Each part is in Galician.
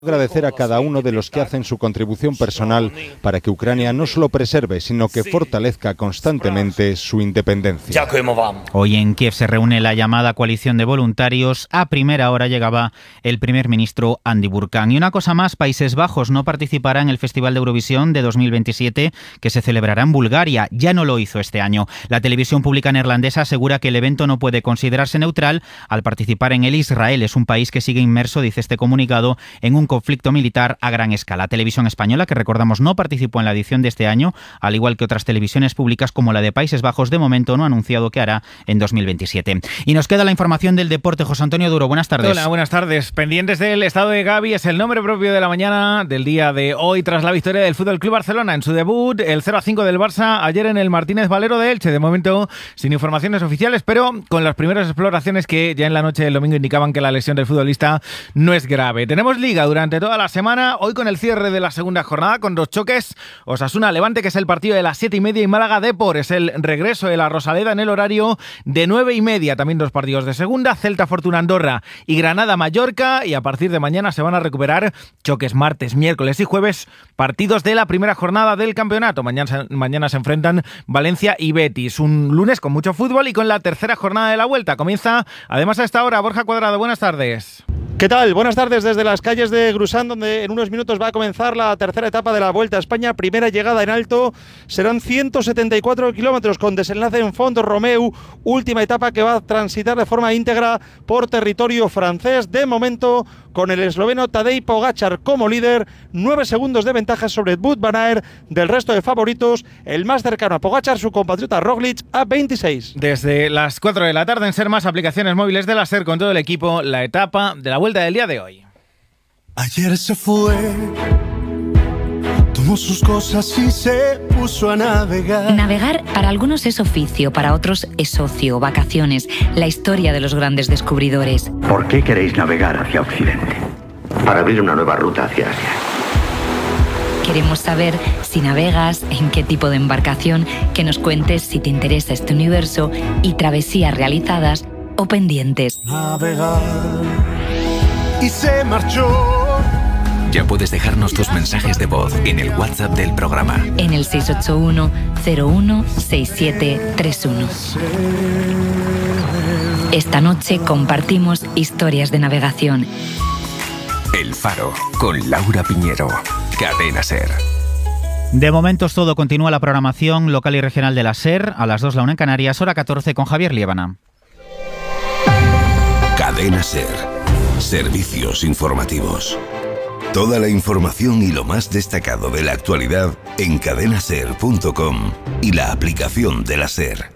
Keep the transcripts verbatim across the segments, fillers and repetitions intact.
Agradecer a cada uno de los que hacen su contribución personal para que Ucrania no solo preserve, sino que fortalezca constantemente su independencia. Hoy en Kiev se reúne la llamada coalición de voluntarios. A primera hora llegaba el primer ministro Andy Burkan. Y una cosa más, Países Bajos no participará en el Festival de Eurovisión de dos mil veintisiete que se celebrará en Bulgaria. Ya no lo hizo este año. La televisión pública neerlandesa asegura que el evento no puede considerarse neutral al participar en él Israel. Es un país que sigue inmerso, dice este comunicado, en un conflicto militar a gran escala. Televisión Española, que recordamos no participó en la edición de este año, al igual que otras televisiones públicas como la de Países Bajos, de momento no ha anunciado qué hará en dos mil veintisiete. Y nos queda la información del deporte. José Antonio Duro, buenas tardes. Hola, buenas tardes. Pendientes del estado de Gavi, es el nombre propio de la mañana del día de hoy tras la victoria del F C Barcelona en su debut, el cero a cinco del Barça ayer en el Martínez Valero de Elche. De momento sin informaciones oficiales, pero con las primeras exploraciones que ya en la noche del domingo indicaban que la lesión del futbolista no es grave. Tenemos liga durante toda la semana, hoy con el cierre de la segunda jornada con dos choques: Osasuna-Levante, que es el partido de las siete y media, y Málaga-Depor es el regreso de la Rosaleda en el horario de nueve y media. También dos partidos de segunda, Celta-Fortuna-Andorra y Granada-Mallorca, y a partir de mañana se van a recuperar choques martes, miércoles y jueves, partidos de la primera jornada del campeonato. Mañana, mañana se enfrentan Valencia y Betis. Un lunes con mucho fútbol y con la tercera jornada de la Vuelta. Comienza además a esta hora Borja Cuadrado. Buenas tardes. ¿Qué tal? Buenas tardes desde las calles de Grusán, donde en unos minutos va a comenzar la tercera etapa de la Vuelta a España. Primera llegada en alto, serán ciento setenta y cuatro kilómetros con desenlace en Font Romeu. Última etapa que va a transitar de forma íntegra por territorio francés. De momento, con el esloveno Tadej Pogačar como líder, nueve segundos de ventaja sobre Wout van Aert del resto de favoritos. El más cercano a Pogačar, su compatriota Roglic, a veintiséis. Desde las cuatro de la tarde en Ser Más, aplicaciones móviles de la SER con todo el equipo, la etapa de la Vuelta del día de hoy. Ayer se fue, tomó sus cosas y se puso a navegar. Navegar para algunos es oficio, para otros es ocio, vacaciones, la historia de los grandes descubridores. ¿Por qué queréis navegar hacia Occidente? Para abrir una nueva ruta hacia Asia. Queremos saber si navegas, en qué tipo de embarcación, que nos cuentes si te interesa este universo y travesías realizadas o pendientes. Navegar. Y se marchó. Ya puedes dejarnos tus mensajes de voz en el WhatsApp del programa. En el seis ocho uno, cero uno, seis siete tres uno. Esta noche compartimos historias de navegación. El Faro, con Laura Piñero. Cadena SER. De momento es todo. Continúa la programación local y regional de la SER. A las dos, la una en Canarias, hora catorce, con Javier Liébana. Cadena SER. Servicios informativos. Toda la información y lo más destacado de la actualidad en cadena ser punto com y la aplicación de la SER.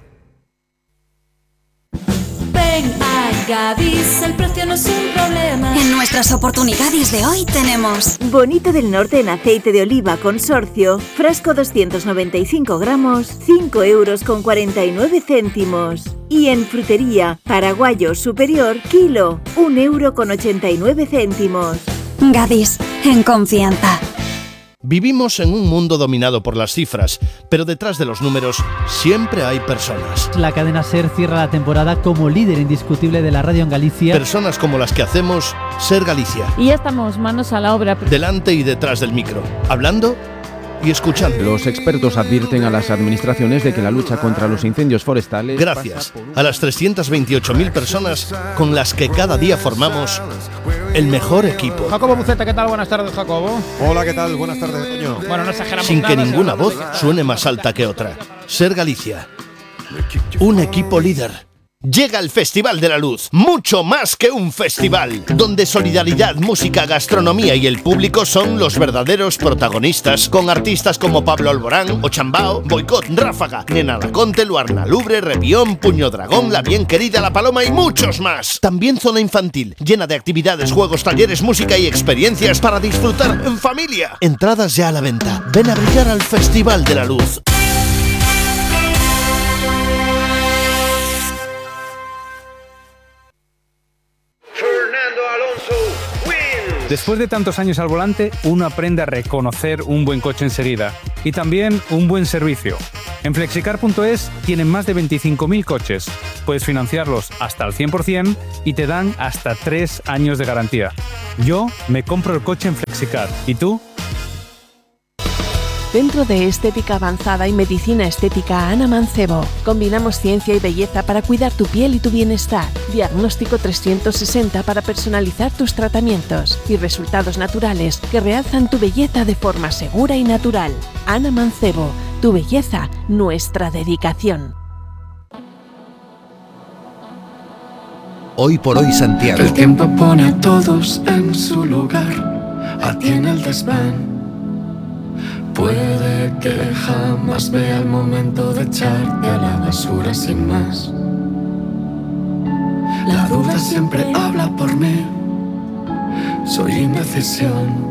Ven a Gadis, el precio no es un problema. En nuestras oportunidades de hoy tenemos Bonito del Norte en aceite de oliva consorcio, frasco doscientos noventa y cinco gramos, cinco euros con cuarenta y nueve céntimos. Y en frutería, paraguayo superior, kilo, un euro con ochenta y nueve céntimos. Gadis, en confianza. Vivimos en un mundo dominado por las cifras, pero detrás de los números siempre hay personas. La cadena SER cierra la temporada como líder indiscutible de la radio en Galicia. Personas como las que hacemos SER Galicia. Y ya estamos manos a la obra. Delante y detrás del micro, hablando y escuchando. Los expertos advierten a las administraciones de que la lucha contra los incendios forestales... Gracias a las trescientas veintiocho mil personas con las que cada día formamos el mejor equipo. Jacobo Buceta, ¿qué tal? Buenas tardes, Jacobo. Hola, ¿qué tal? Buenas tardes, Toño. Bueno, no exageramos Sin nada, que ninguna voz suene más alta que otra. SER Galicia. Un equipo líder. Llega el Festival de la Luz, mucho más que un festival, donde solidaridad, música, gastronomía y el público son los verdaderos protagonistas, con artistas como Pablo Alborán, Ochambao, Boicot, Ráfaga, Nena Laconte, Luarna Lubre, Repión, Puño Dragón, La Bien Querida, La Paloma y muchos más. También zona infantil, llena de actividades, juegos, talleres, música y experiencias para disfrutar en familia. Entradas ya a la venta. Ven a brillar al Festival de la Luz. Fernando Alonso wins. Después de tantos años al volante, uno aprende a reconocer un buen coche enseguida y también un buen servicio. En flexicar punto es tienen más de veinticinco mil coches. Puedes financiarlos hasta al cien por ciento y te dan hasta tres años de garantía. Yo me compro el coche en Flexicar. ¿Y tú? Centro de Estética Avanzada y Medicina Estética Ana Mancebo. Combinamos ciencia y belleza para cuidar tu piel y tu bienestar. Diagnóstico trescientos sesenta para personalizar tus tratamientos. Y resultados naturales que realzan tu belleza de forma segura y natural. Ana Mancebo. Tu belleza, nuestra dedicación. Hoy por hoy Santiago. El tiempo pone a todos en su lugar. A ti en el desván. Puede que jamás vea el momento de echarte a la basura sin más. La duda siempre habla por mí. Soy indecisión.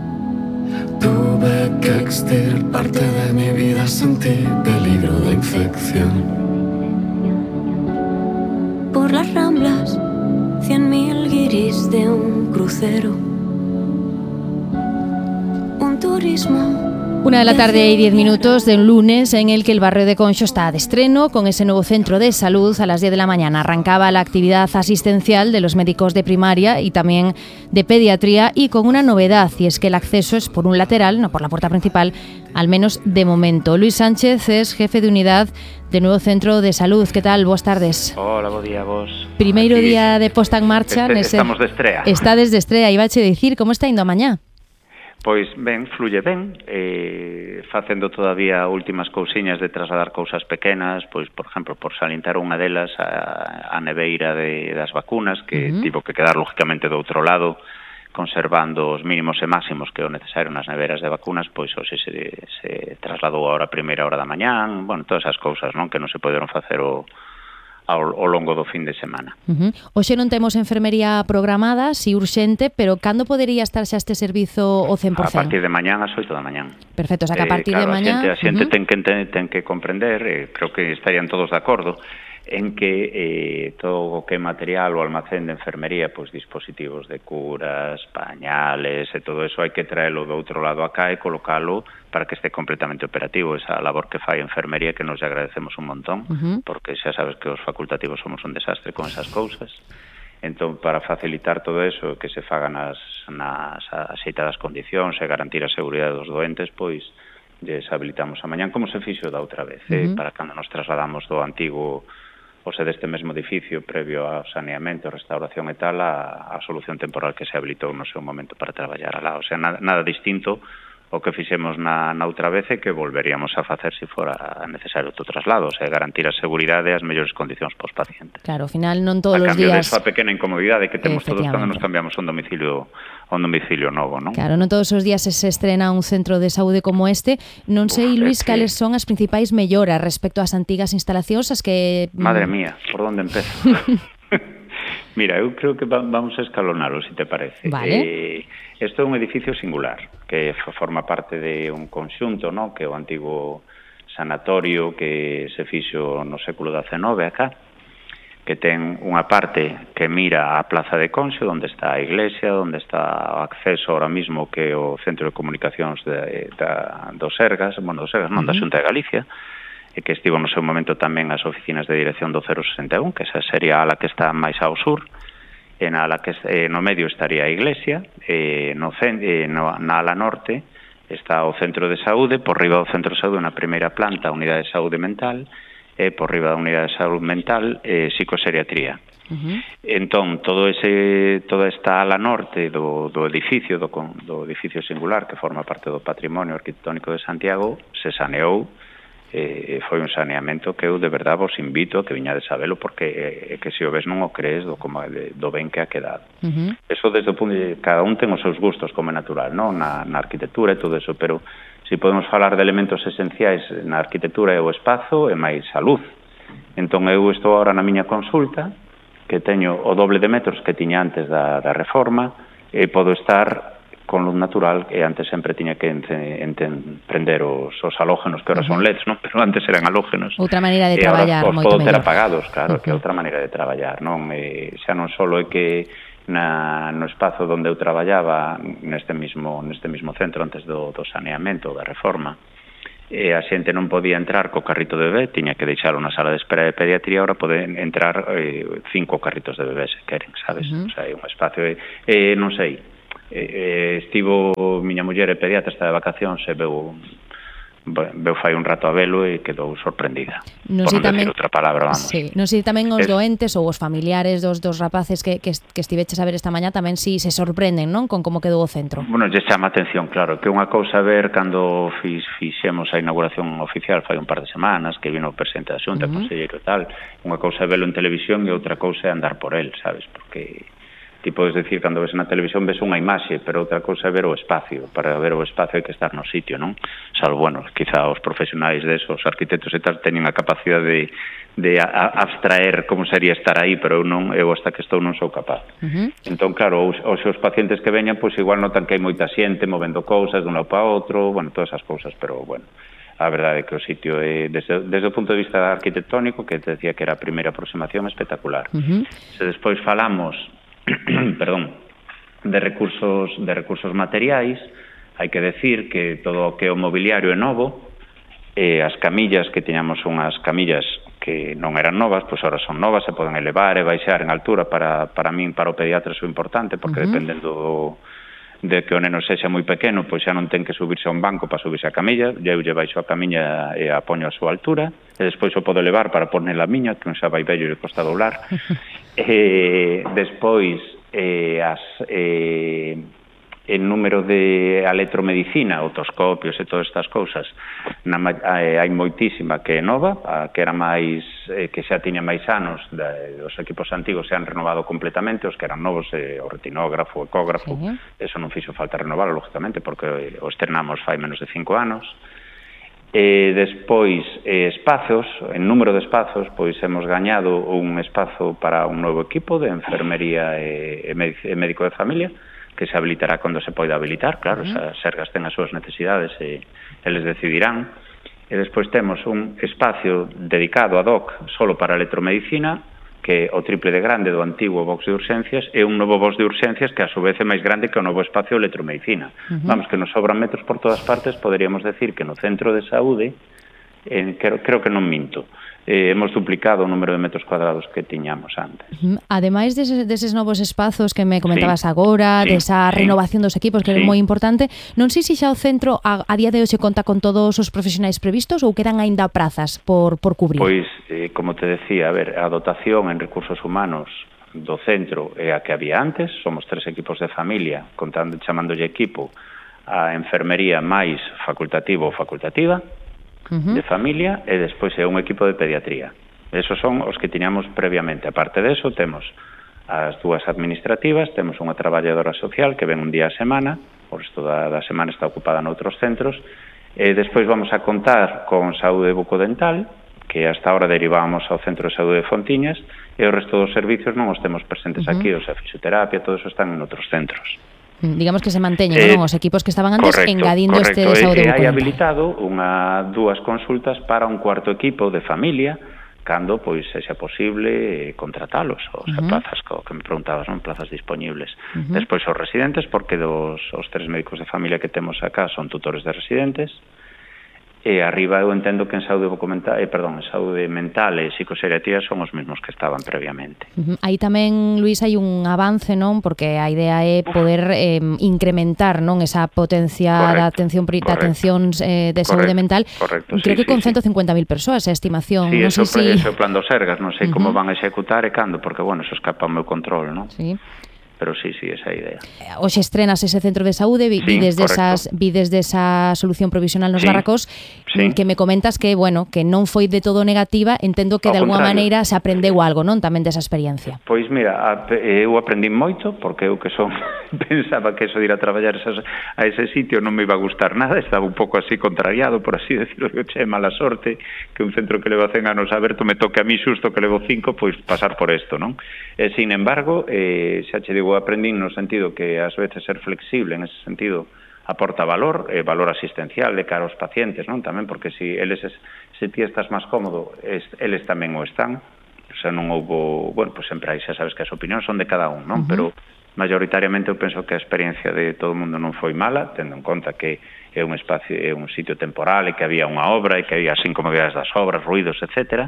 Tuve que extirparte de mi vida, sentí peligro de infección. Por las Ramblas, cien mil guiris de un crucero. Un turismo. Una de la tarde y diez minutos de un lunes en el que el barrio de Conxo está de estreno con ese nuevo centro de salud. A las diez de la mañana arrancaba la actividad asistencial de los médicos de primaria y también de pediatría, y con una novedad, y es que el acceso es por un lateral, no por la puerta principal, al menos de momento. Luis Sánchez es jefe de unidad del nuevo centro de salud. ¿Qué tal? Buenas tardes. Hola, bo día, vos. Primeiro Aquí, día de posta en marcha. Este, nese... Estamos de estrea. Está desde estrea, iba a decir, como está indo a mañá? Pois ben, fluye ben, eh, facendo todavía últimas cousiñas de trasladar cousas pequenas, pois, por exemplo, por salientar unha delas a, a neveira de, das vacunas, que uh-huh. tivo que quedar, lógicamente, do outro lado, conservando os mínimos e máximos que é o necesario nas neveras de vacunas, pois hoxe se, se trasladou a hora primeira hora da mañán, bueno, todas esas cousas, non, que non se poderon facer o... ao, ao longo do fin de semana. Uh-huh. Hoxe non temos enfermería programada, si urxente, pero cando podería estar xa este servizo o cen por cento? A partir de mañán ás oito da mañán. Perfecto, o sea que a partir eh, claro, de mañán... A xente, a xente uh-huh. ten, que, ten, ten que comprender, eh, creo que estarían todos de acordo, en que eh, todo o que é material o almacén de enfermería, pois dispositivos de curas, pañales e todo eso, hai que traelo do outro lado acá e colocalo para que este completamente operativo. Esa labor que fai a enfermería, que nos agradecemos un montón, uh-huh. porque xa sabes que os facultativos somos un desastre con esas cousas. Entón, para facilitar todo eso, que se fagan nas, nas axeitadas condicións e garantir a seguridade dos doentes, pois deshabilitamos a mañán, como se fixo da outra vez, uh-huh. eh, para cando nos trasladamos do antigo o sea, deste mesmo edificio, previo ao saneamento, restauración e tal, a, a solución temporal que se habilitou no seu momento para traballar alá. O sea, nada, nada distinto o que fixemos na, na outra vez e que volveríamos a facer se fora necesario outro traslado, o sea, garantir a seguridade e as mellores condicións pos pacientes. Claro, ao final non todos os días... A cambio de esa pequena incomodidade que temos todos cando nos cambiamos a un domicilio a un domicilio novo, non? Claro, non todos os días se estrena un centro de saúde como este. Non sei, Uf, Luis, que... cales son as principais melloras respecto ás antigas instalacións, as que... Madre mía, por onde empezo? Mira, eu creo que vamos a escalonarlo, se te parece. Vale. Eh, isto é un edificio singular, que forma parte de un conxunto, ¿no?, que é o antigo sanatorio que se fixo no século dezenove acá, que ten unha parte que mira a Plaza de Conxo, onde está a iglesia, onde está o acceso ahora mismo que é o Centro de Comunicacións de, da, dos Sergas, bueno, dos Sergas non, da Xunta de Galicia, e que estivo no seu momento tamén as oficinas de dirección do cero sesenta e un, que esa sería a ala que está máis ao sur, e na ala que eh, no medio estaría a iglesia, e no, eh, no, na ala norte está o Centro de Saúde, por riba do Centro de Saúde na primeira planta, a Unidade de Saúde Mental, e por riba da Unidade de Saúde Mental, eh, psicoseriatría. Uh-huh. Entón, todo ese, toda esta ala norte do, do edificio, do, do edificio singular, que forma parte do patrimonio arquitectónico de Santiago, se saneou, eh, foi un saneamento que eu de verdade vos invito a que viñades a velo, porque eh, que se o ves non o crees do, como, de, do ben que ha quedado. Uh-huh. Eso desde o punto de cada un ten os seus gustos como é natural, non? Na, na arquitectura e todo eso, pero se podemos falar de elementos esenciais na arquitectura e o espazo e máis a luz. Entón eu estou agora na miña consulta, que teño o doble de metros que tiña antes da, da reforma, e podo estar con luz natural, e antes sempre tiña que ente, ente, prender os, os halógenos, que ahora uh-huh. son L E Ds, non? Pero antes eran halógenos. Outra maneira de traballar, moito mellor. E agora os podo ter apagados, claro, uh-huh. que é outra maneira de traballar, non? E xa non só é que na, no espazo onde eu traballaba neste mismo, neste mismo centro antes do, do saneamento, da reforma, e a xente non podía entrar co carrito de bebé, tiña que deixalo na sala de espera de pediatría, ahora poden entrar eh, cinco carritos de bebé se queren, sabes? Uh -huh. O sea, é un espacio, e eh, non sei, eh, estivo miña muller e pediatra, está de vacacións e veu veu fai un rato a velo e quedou sorprendida, non por non tamén, decir outra palabra, vamos. Sí. Non sei tamén os es, doentes ou os familiares dos dos rapaces que, que, que estiveches a ver esta mañá tamén si se sorprenden, non? Con como quedou o centro. Bueno, lle chama atención, claro, que unha cousa ver cando fix, fixemos a inauguración oficial fai un par de semanas, que vino o presidente da Xunta, uh -huh. conselleiro e tal, unha cousa é velo en televisión e outra cousa é andar por el, sabes? Porque ti podes decir, cando ves na televisión ves unha imaxe, pero outra cousa é ver o espacio. Para ver o espacio hai que estar no sitio, non? Salvo, bueno, quizá os profesionais desos, os arquitectos e tal, teñen a capacidade de, de a, a abstraer como sería estar aí, pero eu non, eu hasta que estou non sou capaz. Uh -huh. Entón, claro, os, os seus pacientes que veñan, pois igual notan que hai moita xente movendo cousas dun lado para outro, bueno, todas esas cousas, pero, bueno, a verdade é que o sitio é, desde, desde o punto de vista arquitectónico, que te decía que era a primeira aproximación, espectacular. Uh -huh. Se despois falamos perdón, de recursos de recursos materiais, hai que decir que todo o que é o mobiliario é novo, e as camillas que tiñamos unhas camillas que non eran novas, pois agora son novas, se poden elevar e baixar en altura. Para, para min, para o pediatra, iso é importante, porque uh -huh. dependendo do, de que o neno sexa moi pequeno, pois xa non ten que subirse a un banco para subirse a camilla, eu lle baixo a camiña e a poño a súa altura, e despois o podo elevar para poner a miña, que non xa vai vello e lle costa doblar. E despois eh, as, eh, el número de electromedicina, otoscopios e todas estas cousas, na, eh, hai moitísima que é nova, a que era máis eh, que xa tiña máis anos, de, os equipos antigos se han renovado completamente, os que eran novos, eh, o retinógrafo, o ecógrafo, sí. Eso non fixo falta renovar, lógicamente, porque o estrenamos fai menos de cinco anos. E despois, eh, espazos, en número de espazos, pois hemos gañado un espazo para un novo equipo de enfermería e, e médico de familia, que se habilitará cando se poida habilitar, claro, uh -huh. Esas sergas ten as súas necesidades e eles decidirán. E despois temos un espacio dedicado ad hoc solo para electromedicina, que é o triple de grande do antigo box de urxencias, e un novo box de urxencias que a su vez é máis grande que o novo espacio de electromedicina. Uh -huh. Vamos, que nos sobran metros por todas partes, poderíamos decir que no centro de saúde, eh, creo, creo que non minto, eh, hemos duplicado o número de metros cuadrados que tiñamos antes. Uh -huh. Ademais deses, deses novos espazos que me comentabas sí. agora, sí. desa sí. renovación dos equipos, que sí. é moi importante, non sei se xa o centro a, a día de hoxe conta con todos os profesionais previstos ou quedan aínda prazas por, por cubrir? Pois, eh, como te decía, a ver, a dotación en recursos humanos do centro é a que había antes, somos tres equipos de familia, contando, chamándolle equipo a enfermería máis facultativo ou facultativa, Uh -huh. de familia, e despois é un equipo de pediatría. Esos son os que tiñamos previamente. Aparte de eso, temos as dúas administrativas, temos unha traballadora social que ven un día a semana, por resto da, da semana está ocupada noutros centros, e despois vamos a contar con saúde bucodental, que hasta ahora derivábamos ao Centro de Saúde de Fontiñas, e o resto dos servicios non os temos presentes uh -huh. aquí, o sea, fisioterapia, todo eso están en outros centros. Digamos que se manteñen, eh, non? Os equipos que estaban antes, correcto, engadindo correcto. este de saúde bucodental. E hai habilitado unha, dúas consultas para un cuarto equipo de familia, cando pois sexa posible eh, contratalos, ou sea, uh -huh. plazas, co, que me preguntabas, non? Plazas disponibles. Uh -huh. Despois os residentes, porque dos, os tres médicos de familia que temos acá son tutores de residentes, e arriba eu entendo que en saúde bucodental, eh, perdón, en saúde mental e psicoseriatría son os mesmos que estaban previamente. Uh -huh. Aí tamén, Luís, hai un avance, non? Porque a idea é poder eh, incrementar, non, esa potencia correcto, da atención da atención eh, de saúde correcto, mental. Correcto, creo sí, que con sí, ciento cincuenta mil persoas, a estimación. Sí, non eso, sei si... é o plan dos Sergas, non sei uh -huh. como van a executar e cando, porque, bueno, eso escapa ao meu control, non? Sí. Pero sí, sí, esa é a idea. Hoxe estrenas ese centro de saúde, vi, sí, vides desas, vides desa solución provisional nos sí, barracos, sí. que me comentas que, bueno, que non foi de todo negativa, entendo que Ao de alguma maneira se aprendeu algo, non, tamén desa experiencia. Pois mira, eu aprendí moito, porque eu que son pensaba que eso de ir a traballar esas, a ese sitio non me iba a gustar nada, estaba un pouco así contrariado, por así decirlo, eu che mala sorte que un centro que leva cen anos aberto me toque a mí xusto que levo cinco, pois pasar por isto, non? E, sin embargo, eh, xa che digo, aprendín no sentido que ás veces ser flexible en ese sentido aporta valor, eh, valor asistencial de cara aos pacientes, non? Tamén porque si eles, se ti estás máis cómodo, es, eles tamén o están, xa non houbo, bueno, pues sempre hai, xa sabes que as opinións son de cada un, non? Uh-huh. Pero mayoritariamente eu penso que a experiencia de todo o mundo non foi mala, tendo en conta que é un espacio, é un sitio temporal e que había unha obra e que había as incomodidades das obras, ruidos, etcétera.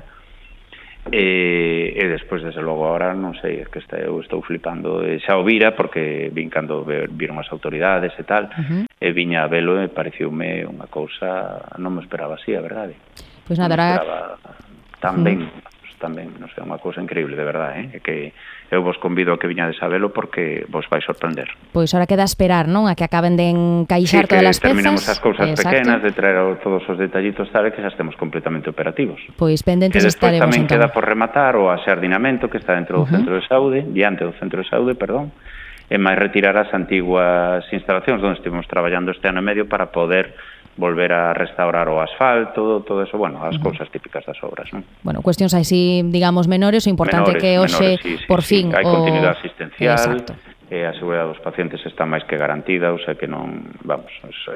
E, e despois, desde logo, agora non sei, é que está, eu estou flipando, e xa o vira porque vin cando viron as autoridades e tal, uh-huh. e viña a velo e pareciume unha cousa, non me esperaba así, a verdade. Pois pues nada, non me esperaba tan ben, uh-huh. tamén, non sei, unha cousa increíble, de verdade, eh? que eu vos convido a que viñades a velo porque vos vai sorprender. Pois ahora queda esperar, non? A que acaben de encaixar sí, todas as pezas. Sí, que terminemos as cousas Exacto. pequenas, de traer todos os detallitos tal, e que xa estemos completamente operativos. Pois pendentes e despois estaremos. Tamén entón. queda por rematar o axardinamento que está dentro do uh-huh. centro de saúde, diante do centro de saúde, perdón, e máis retirar as antiguas instalacións onde estivemos traballando este ano e medio para poder volver a restaurar o asfalto, todo eso, bueno, as uh-huh. cousas típicas das obras, non? Bueno, cuestións así, digamos, menores, o importante menores, que hoxe, menores, sí, sí, por sí, fin, hai o... continuidade asistencial, exacto. e a seguridade dos pacientes está máis que garantida, o sea que non, vamos,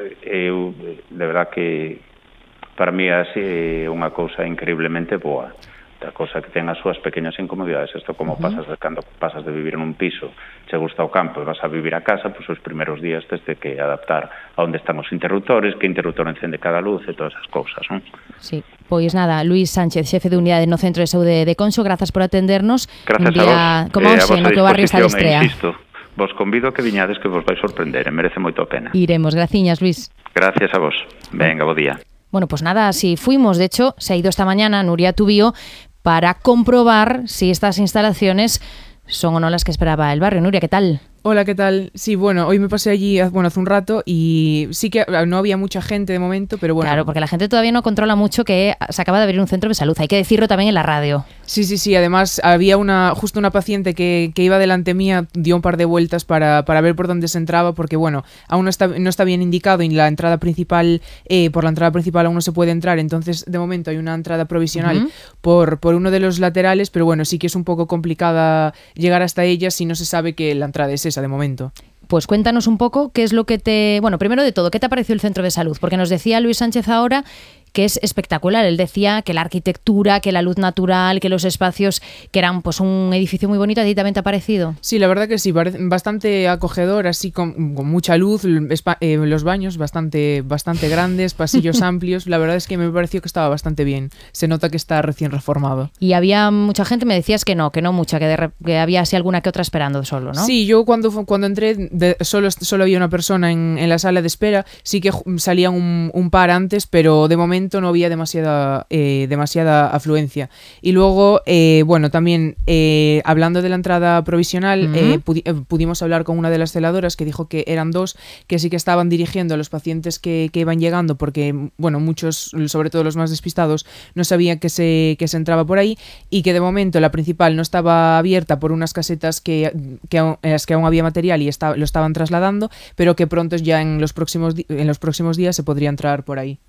eu, de verdad que para mí é unha cousa increíblemente boa. Outra cosa que ten as súas pequeñas incomodidades, isto como uh-huh. pasas de, cando pasas de vivir nun piso, che gusta o campo e vas a vivir a casa, pois pues, os primeiros días tens de que adaptar a onde están os interruptores, que interruptor encende cada luz e todas esas cousas, non? Sí, pois nada, Luís Sánchez, xefe de unidade no Centro de Saúde de Conxo, grazas por atendernos. Gracias un día, a vos, como eh, hoxe, no que o barrio está de estrea. Insisto, vos convido a que viñades que vos vai sorprender, e merece moito a pena. Iremos, graciñas, Luís. Gracias a vos. Venga, bo día. Bueno, pues nada, así fuimos. De hecho, se ha ido esta mañana Nuria Tubío para comprobar si estas instalaciones son o no las que esperaba el barrio. Nuria, ¿qué tal? Hola, ¿qué tal? Sí, bueno, hoy me pasé allí bueno, hace un rato y sí que no había mucha gente de momento, pero bueno. Claro, porque la gente todavía no controla mucho que se acaba de abrir un centro de salud, hay que decirlo también en la radio. Sí, sí, sí, además había una justo una paciente que, que iba delante mía, dio un par de vueltas para, para ver por dónde se entraba, porque bueno, aún no está, no está bien indicado y la entrada principal, eh, por la entrada principal aún no se puede entrar, entonces de momento hay una entrada provisional uh-huh. por, por uno de los laterales, pero bueno, sí que es un poco complicada llegar hasta ella si no se sabe que la entrada es esa de momento. Pues cuéntanos un poco qué es lo que te... Bueno, primero de todo, ¿qué te ha parecido el centro de salud? Porque nos decía Luís Sánchez ahora que es espectacular. Él decía que la arquitectura, que la luz natural, que los espacios, que eran pues un edificio muy bonito. ¿A ti también te ha parecido? Sí, la verdad que sí, bastante acogedor, así con, con mucha luz, eh, los baños bastante, bastante grandes, pasillos amplios. La verdad es que me pareció que estaba bastante bien. Se nota que está recién reformado. Y había mucha gente, me decías que no, que no mucha, que, de, que había así alguna que otra esperando solo, ¿no? Sí, yo cuando, cuando entré de, solo, solo había una persona en, en la sala de espera. Sí que salían un, un par antes, pero de momento no había demasiada eh, demasiada afluencia. Y luego, eh, bueno, también eh, hablando de la entrada provisional, uh-huh. eh, pudi- eh, pudimos hablar con una de las celadoras que dijo que eran dos, que sí que estaban dirigiendo a los pacientes que, que iban llegando, porque, bueno, muchos, sobre todo los más despistados, no sabían que se, que se entraba por ahí, y que de momento la principal no estaba abierta por unas casetas que, que, en las que aún había material y está, lo estaban trasladando, pero que pronto ya en los próximos, di- en los próximos días se podría entrar por ahí.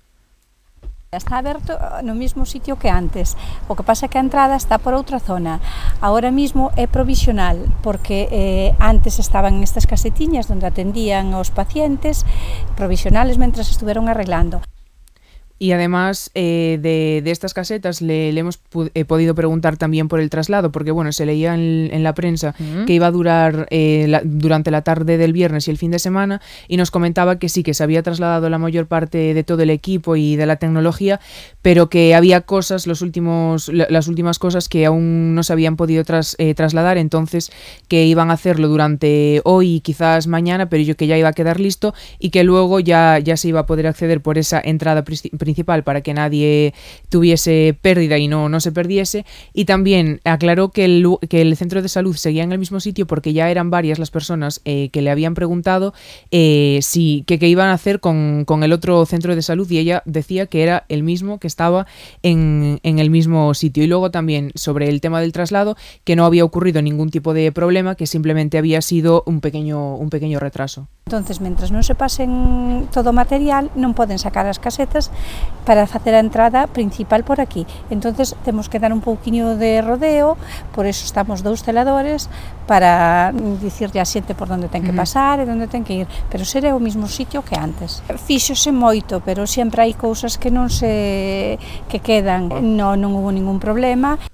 Está aberto no mismo sitio que antes, o que pasa que a entrada está por outra zona. Ahora mismo é provisional, porque eh, antes estaban estas casetiñas onde atendían aos pacientes, provisionales mentras estuveron arreglando. Y además eh, de, de estas casetas le, le hemos pu- eh, podido preguntar también por el traslado, porque bueno, se leía en, en la prensa uh-huh. que iba a durar eh, la, durante la tarde del viernes y el fin de semana, y nos comentaba que sí, que se había trasladado la mayor parte de todo el equipo y de la tecnología, pero que había cosas, los últimos, las últimas cosas que aún no se habían podido tras, eh, trasladar, entonces que iban a hacerlo durante hoy y quizás mañana, pero yo que ya iba a quedar listo y que luego ya, ya se iba a poder acceder por esa entrada principal principal para que nadie tuviese pérdida y no, no se perdiese. Y también aclaró que el, que el centro de salud seguía en el mismo sitio porque ya eran varias las personas eh, que le habían preguntado eh, si, que, que iban a hacer con, con el otro centro de salud, y ella decía que era el mismo, que estaba en, en el mismo sitio. Y luego también sobre el tema del traslado, que no había ocurrido ningún tipo de problema, que simplemente había sido un pequeño, un pequeño retraso. Entonces, mientras non se pasen todo o material, non poden sacar as casetas para facer a entrada principal por aquí. Entonces, temos que dar un pouquiño de rodeo, por eso estamos dous celadores para dicirlle a xente por onde ten que pasar e onde ten que ir, pero será o mesmo sitio que antes. Fíxose moito, pero sempre hai cousas que non se que quedan, non, non hubo ningún problema.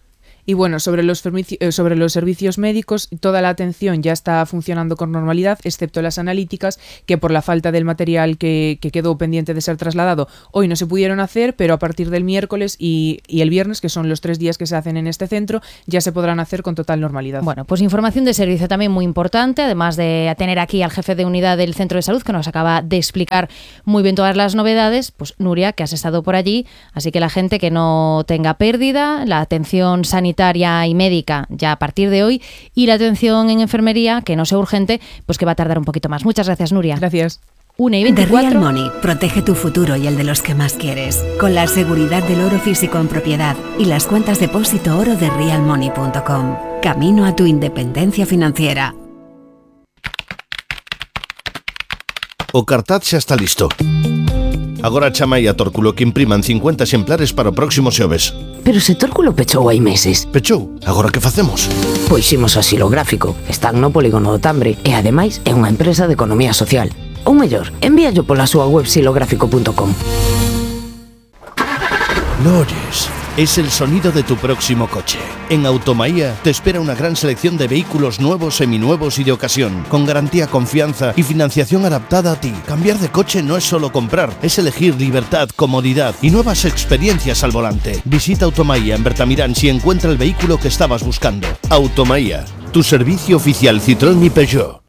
Y bueno, sobre los, eh, sobre los servicios médicos, toda la atención ya está funcionando con normalidad, excepto las analíticas, que por la falta del material que, que quedó pendiente de ser trasladado, hoy no se pudieron hacer, pero a partir del miércoles y, y el viernes, que son los tres días que se hacen en este centro, ya se podrán hacer con total normalidad. Bueno, pues información de servicio también muy importante, además de tener aquí al jefe de unidad del Centro de Salud, que nos acaba de explicar muy bien todas las novedades. Pues Nuria, que has estado por allí, así que la gente que no tenga pérdida, la atención sanitaria y médica ya a partir de hoy, y la atención en enfermería, que no sea urgente, pues que va a tardar un poquito más. Muchas gracias, Nuria. Gracias. una y veinticuatro. The Real Money protege tu futuro y el de los que más quieres, con la seguridad del oro físico en propiedad y las cuentas depósito oro de real money punto com. Camino a tu independencia financiera. O cartaz xa está listo. Agora chamai a Tórculo que impriman cincuenta exemplares para o próximo xoves. Pero se Tórculo pechou hai meses. Pechou? Agora que facemos? Pois ximos a Xilográfico. Están no polígono do Tambre e ademais é unha empresa de economía social. Ou mellor, envíallo pola súa web xilográfico punto com. ¿Lo oyes? Es el sonido de tu próximo coche. En Automaía te espera una gran selección de vehículos nuevos, seminuevos y de ocasión, con garantía, confianza y financiación adaptada a ti. Cambiar de coche no es solo comprar, es elegir libertad, comodidad y nuevas experiencias al volante. Visita Automaía en Bertamirán si encuentra el vehículo que estabas buscando. Automaía, tu servicio oficial Citroën y Peugeot.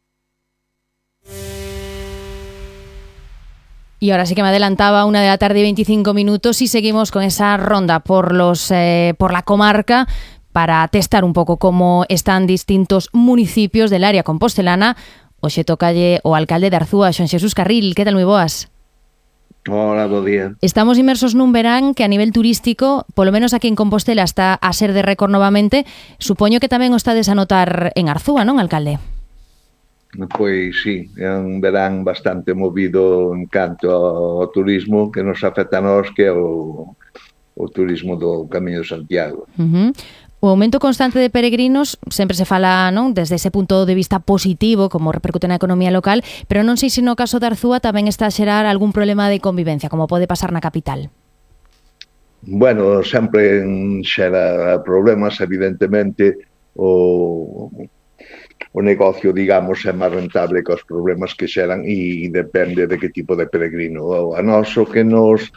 Y ahora sí que me adelantaba, una de la tarde y veinticinco minutos, y seguimos con esa ronda por los eh, por la comarca para testar un pouco como están distintos municipios del área compostelana. Hoxe tocalle o alcalde de Arzúa, Xoán Xesús Carril. Que tal, moi boas? Hola, bo día. Estamos inmersos nun verán que a nivel turístico, polo menos aquí en Compostela, está a ser de récord novamente. Supoño que tamén o estades a notar en Arzúa, non, alcalde? Pois sí, é un verán bastante movido en canto ao turismo que nos afecta a nós, que é o, o turismo do Camiño de Santiago. Uh-huh. O aumento constante de peregrinos sempre se fala, non, desde ese punto de vista positivo, como repercute na economía local, pero non sei se no caso de Arzúa tamén está a xerar algún problema de convivencia, como pode pasar na capital. Bueno, sempre xera problemas, evidentemente. O... o negocio, digamos, é máis rentable que os problemas que xeran e depende de que tipo de peregrino. A nós o que nos...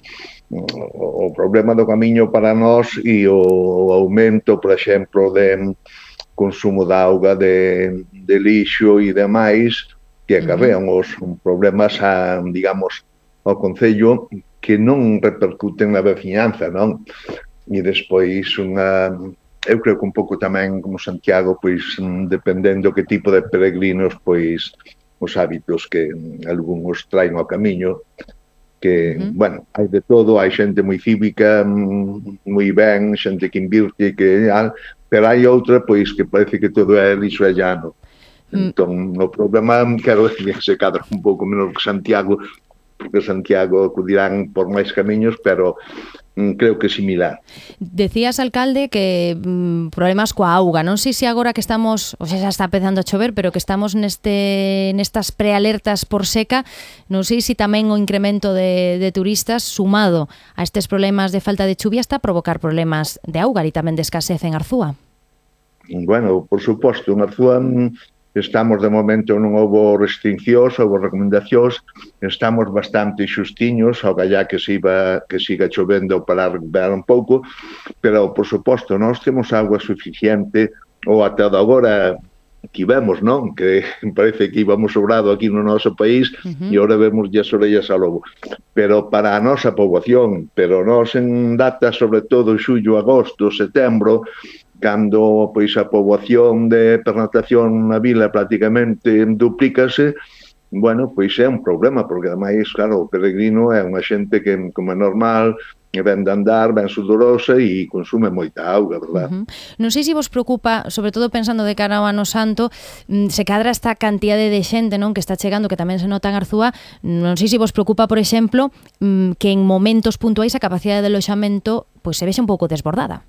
o problema do camiño para nós e o aumento, por exemplo, de consumo de auga, de, de lixo e demais, que acarrean os problemas, a, digamos, ao Concello que non repercuten na veciñanza, non? E despois unha... Eu creo que un pouco tamén, como Santiago, pois dependendo que tipo de peregrinos, pois os hábitos que algúns traen ao camiño, que, uh-huh. bueno, hai de todo, hai xente moi cívica, moi ben, xente que invirte, que pero hai outra, pois, que parece que todo é lixo e llano. Mm. Entón, o problema, quero decir, se cadra un pouco menos que Santiago, porque Santiago acudirán por máis camiños, pero creo que similar. Decías, alcalde, que mm, problemas coa auga. Non sei se agora que estamos, ou sea, xa está empezando a chover, pero que estamos neste nestas prealertas por seca, non sei se tamén o incremento de, de turistas sumado a estes problemas de falta de chuvia está a provocar problemas de auga e tamén de escasez en Arzúa. Bueno, por suposto, en Arzúa estamos de momento non houve restriccións, houve recomendacións, estamos bastante xustiños, ao gallá que se iba, que siga chovendo para recuperar un pouco, pero por suposto nós temos agua suficiente, ou ata agora que vemos, non? Que parece que íbamos sobrado aquí no noso país uh-huh. e agora vemos as orellas ao lobo. Pero para a nosa poboación, pero nós en data sobre todo xullo, agosto, setembro, cando pois a poboación de pernoctación na vila prácticamente duplícase, bueno, pois é un problema, porque ademais, claro, o peregrino é unha xente que, como é normal, ven de andar, ven sudorosa e consume moita auga, verdad? Uh-huh. Non sei se vos preocupa, sobre todo pensando de cara ao Ano Santo, se cadra esta cantidade de xente, non, que está chegando, que tamén se nota en Arzúa, non sei se vos preocupa, por exemplo, que en momentos puntuais a capacidade de aloxamento pois se vexe un pouco desbordada.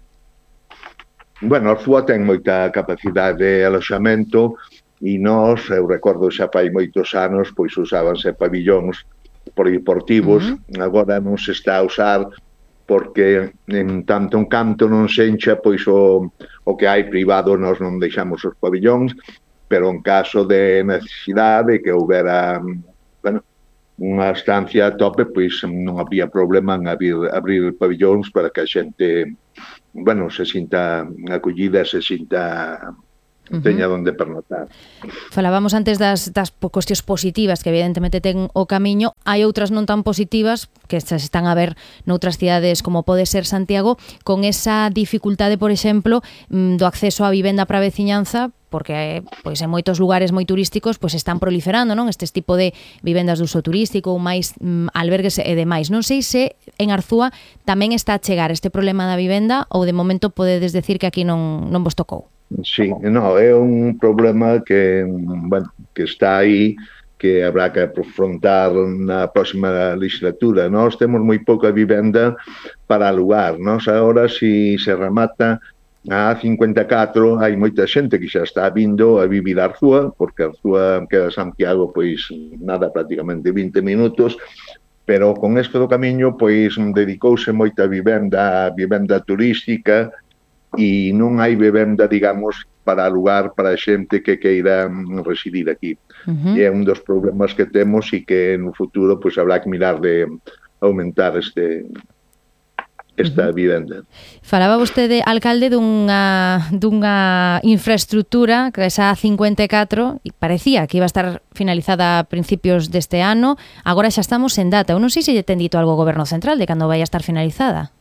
Bueno, Arzúa ten moita capacidade de aloxamento e nós, eu recordo xa fai moitos anos, pois usábanse pabillóns polideportivos, uh-huh. agora non se está a usar porque en tanto en canto non se encha, pois o, o que hai privado nós non deixamos os pabillóns, pero en caso de necesidade que houbera, bueno, unha estancia a tope, pois non había problema en abrir, abrir pabillóns para que a xente, bueno, se sinta acollida, se sinta teña onde pernotar. Falábamos antes das, das cuestións positivas que evidentemente ten o Camiño, hai outras non tan positivas que se están a ver noutras cidades como pode ser Santiago, con esa dificultade, por exemplo, do acceso á vivenda para a veciñanza, porque pois en moitos lugares moi turísticos pois están proliferando, non, estes tipo de vivendas de uso turístico ou máis mm, albergues e demais. Non sei se en Arzúa tamén está a chegar este problema da vivenda ou de momento podedes decir que aquí non, non vos tocou. Sí, no, é un problema que, bueno, que está aí, que habrá que afrontar na próxima legislatura. Nós temos moi pouca vivenda para alugar. Nós agora, se se remata a A cincuenta e catro, hai moita xente que xa está vindo a vivir a Arzúa, porque Arzúa queda Santiago, pois, nada, prácticamente vinte minutos, pero con este do Camiño, pois, dedicouse moita vivenda, vivenda turística, e non hai vivenda, digamos, para alugar para a xente que queira residir aquí. Uh-huh. E é un dos problemas que temos e que no futuro pois habrá que mirar de aumentar este esta uh-huh. vivenda. Falaba vostede, alcalde, dunha, dunha infraestructura que esa A cincuenta e catro e parecía que iba a estar finalizada a principios deste ano, agora xa estamos en data. Eu non sei se lle ten dito algo ao Goberno Central de cando vai a estar finalizada.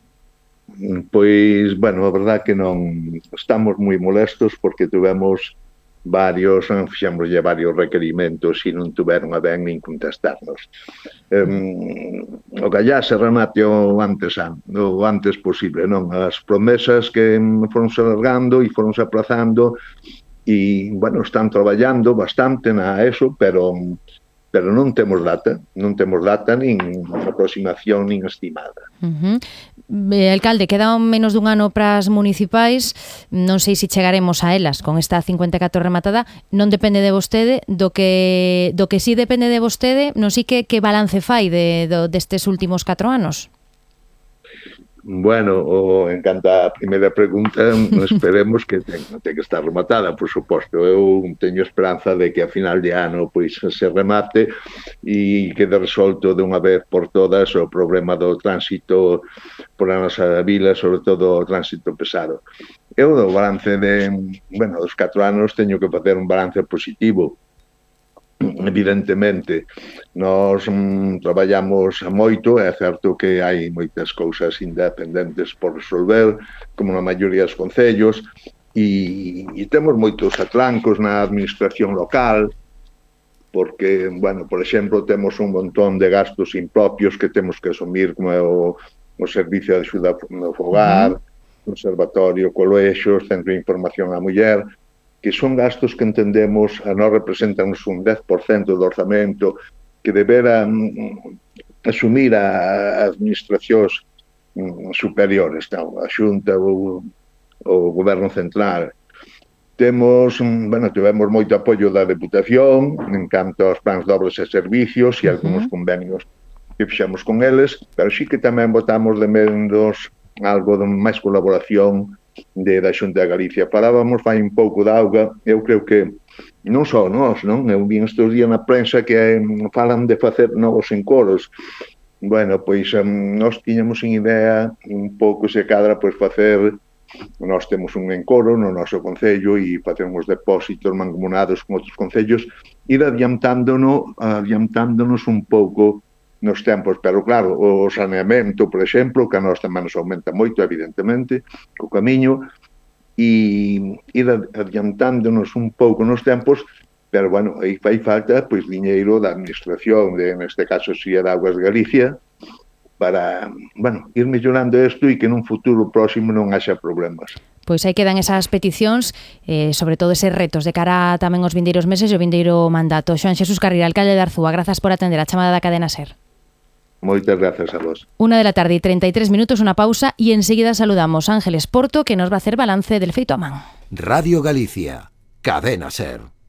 Pois, bueno, a verdad que non estamos moi molestos porque tuvemos varios, fixémoslle varios requerimentos e non tuveron a ben nin contestarnos. Um, o que allá se remate o antes, o antes posible, non? As promesas que foronse alargando e foronse aplazando e, bueno, están traballando bastante na eso, pero pero non temos data, non temos data nin aproximación nin estimada. Uh-huh. Eh, alcalde, queda menos dun ano para as municipais, non sei se chegaremos a elas con esta cincuenta e catro rematada, non depende de vostede, do que do que sí depende de vostede, non sei que, que balance fai de, de, destes últimos catro anos. Bueno, o, en canto a primeira pregunta, esperemos que ten, ten que estar rematada, por suposto. Eu teño esperanza de que a final de ano pois se remate e quede resolto de unha vez por todas o problema do tránsito por a nosa vila, sobre todo o tránsito pesado. Eu do balance de, bueno, dos catro anos teño que facer un balance positivo. Evidentemente, nós mm, traballamos moito, é certo que hai moitas cousas independentes por resolver, como na maioría dos concellos, e, e temos moitos atrancos na administración local, porque, bueno, por exemplo, temos un montón de gastos impropios que temos que asumir, como é o, o Servicio de Axuda no Fogar, uh-huh. Conservatorio, colexios, Centro de Información á Muller, que son gastos que entendemos a nós representan un dez por cento do orzamento que debera um, asumir a, a administracións um, superiores, non? A Xunta ou o Goberno Central. Temos, um, bueno, tivemos moito apoio da Deputación en canto aos plans de obras e servicios e uh-huh. algúns convenios que fixemos con eles, pero sí que tamén botamos de menos algo de máis colaboración de da Xunta de Galicia. Falábamos fai un pouco de auga, eu creo que non só nós, non? Eu vi estes días na prensa que um, falan de facer novos encoros. Bueno, pois um, nós tiñamos unha idea un pouco se cadra pois facer, nós temos un encoro no noso concello e facemos depósitos mancomunados con outros concellos, ir adiantándonos, adiantándonos un pouco nos tempos, pero claro, o saneamento, por exemplo, que a nós tamén nos aumenta moito, evidentemente, o Camiño, e ir adiantándonos un pouco nos tempos, pero, bueno, aí fai falta, pois, diñeiro da administración, de, neste caso, si é de Augas de Galicia, para, bueno, ir mellorando isto e que nun futuro próximo non haxa problemas. Pois aí quedan esas peticións, eh, sobre todo eses retos de cara tamén aos vindeiros meses e o vindeiro mandato. Xoan Xesús Carril, alcalde de Arzúa, grazas por atender a chamada da Cadena SER. Moitas grazas a vos. Una de la tarde y treinta y tres minutos, una pausa y enseguida saludamos a Ángeles Porto, que nos va a hacer balance del feito a man. Radio Galicia, Cadena SER.